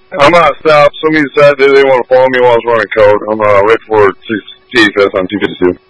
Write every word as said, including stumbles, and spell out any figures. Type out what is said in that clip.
I'm out south. Somebody decided they didn't want to follow me while I was running code. I'm uh, ready for T F S on two fifty-two.